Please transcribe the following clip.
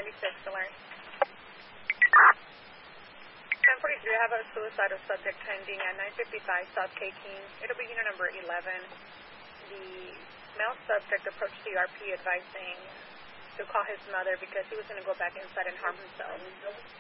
alert. 1043, I have a suicidal subject pending at 955 South K King. It'll be unit number 11. The male subject approached CRP advising to call his mother because he was going to go back inside and harm himself.